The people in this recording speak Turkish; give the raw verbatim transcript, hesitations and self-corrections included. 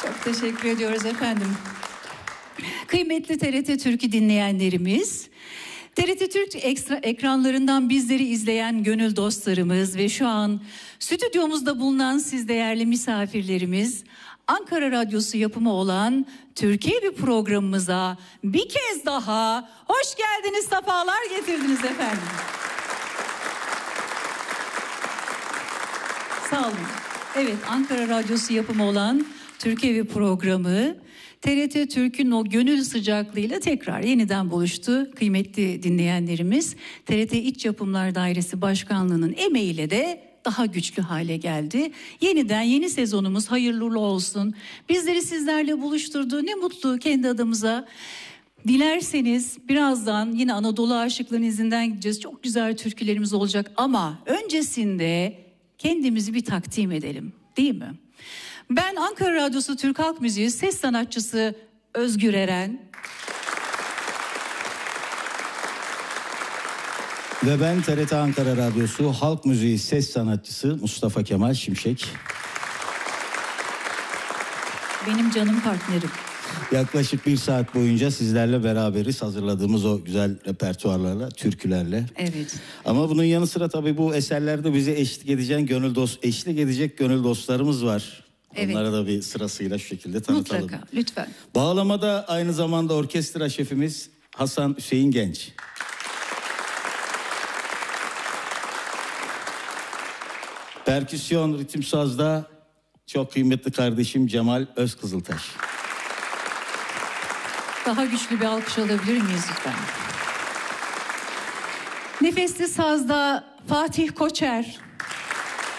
Çok teşekkür ediyoruz efendim. Kıymetli T R T Türk'ü dinleyenlerimiz, T R T Türk ekstra ekranlarından bizleri izleyen gönül dostlarımız ve şu an stüdyomuzda bulunan siz değerli misafirlerimiz, Ankara Radyosu yapımı olan Türkiye bir programımıza bir kez daha hoş geldiniz, sefalar getirdiniz efendim. Sağ olun. Evet, Ankara Radyosu yapımı olan Türkiye bir programı T R T Türk'ün o gönül sıcaklığıyla tekrar yeniden buluştu. Kıymetli dinleyenlerimiz, T R T İç Yapımlar Dairesi Başkanlığı'nın emeğiyle de daha güçlü hale geldi. Yeniden yeni sezonumuz hayırlı uğurlu olsun. Bizleri sizlerle buluşturdu. Ne mutlu kendi adımıza. Dilerseniz birazdan yine Anadolu aşıklarının izinden gideceğiz. Çok güzel türkülerimiz olacak ama öncesinde kendimizi bir takdim edelim, değil mi? Ben Ankara Radyosu Türk Halk Müziği ses sanatçısı Özgür Eren. Ve ben T R T Ankara Radyosu Halk Müziği ses sanatçısı Mustafa Kemal Şimşek. Benim canım partnerim. Yaklaşık bir saat boyunca sizlerle beraberiz, hazırladığımız o güzel repertuarlarla, türkülerle. Evet. Ama bunun yanı sıra tabii bu eserlerde bize eşlik edecek gönül dost, eşlik edecek gönül dostlarımız var. Evet. Onlara da bir sırasıyla şu şekilde tanıtalım. Mutlaka, lütfen. Bağlamada aynı zamanda orkestra şefimiz Hasan Hüseyin Genç. Perküsyon, ritim sazda çok kıymetli kardeşim Cemal Özkızıltaş. Daha güçlü bir alkış alabilir miyiz lütfen? Nefesli sazda Fatih Koçer.